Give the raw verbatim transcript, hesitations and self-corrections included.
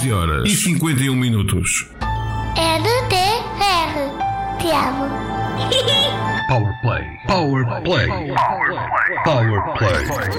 onze horas e cinquenta e um minutos. R T R. Te amo. Power Play. Power Play. Power Play.